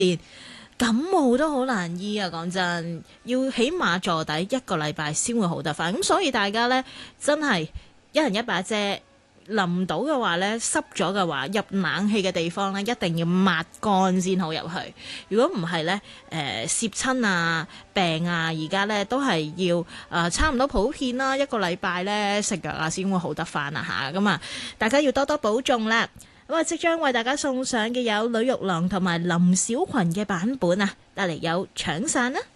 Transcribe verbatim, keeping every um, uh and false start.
感冒都好難醫啊！講真，要起碼坐底一個禮拜先會好得返。咁所以大家呢，真係一人一把遮，淋到嘅話呢，濕咗嘅話，入冷氣嘅地方呢，一定要抹乾先好入去。如果唔係呢，誒攝親啊、病啊，而家呢都係要誒、呃、差唔多普遍啦，一個禮拜呢食藥啊先會好得返啊嚇。咁啊，大家要多多保重啦。咁啊，即將為大家送上嘅有呂玉郎同埋林小群嘅版本啊，帶嚟有搶傘啦。